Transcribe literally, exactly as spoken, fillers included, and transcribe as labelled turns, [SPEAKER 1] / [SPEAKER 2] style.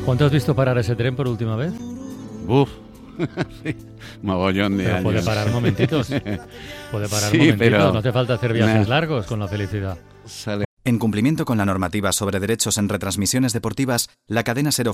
[SPEAKER 1] ¿Cuánto has visto parar ese tren por última vez?
[SPEAKER 2] Uf, sí, mogollón de
[SPEAKER 1] pero
[SPEAKER 2] años.
[SPEAKER 1] puede parar momentitos. Puede parar
[SPEAKER 2] Sí,
[SPEAKER 1] momentitos.
[SPEAKER 2] pero...
[SPEAKER 1] No hace falta hacer viajes
[SPEAKER 2] Nah.
[SPEAKER 1] largos con la felicidad.
[SPEAKER 2] Sale.
[SPEAKER 3] En cumplimiento con la normativa sobre derechos en retransmisiones deportivas, la cadena SER